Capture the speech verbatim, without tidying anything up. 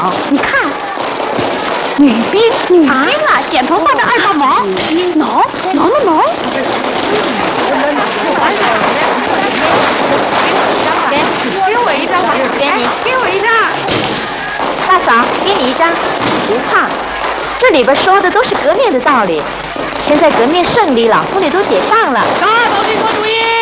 找，你看，女兵，女兵啊，剪头发的二大毛，挠挠挠挠。给我一张吧，给你，给我一张。大嫂，给你一张，不怕。这里边说的都是革命的道理。现在革命胜利了，妇女都解放了。 大党军国主义！